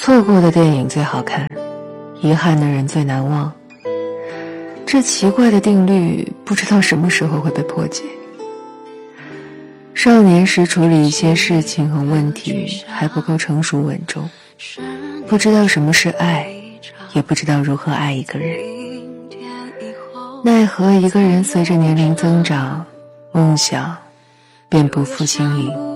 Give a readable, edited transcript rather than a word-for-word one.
错过的电影最好看，遗憾的人最难忘。这奇怪的定律不知道什么时候会被破解。少年时处理一些事情和问题还不够成熟稳重，不知道什么是爱，也不知道如何爱一个人。奈何一个人随着年龄增长，梦想便不复经营。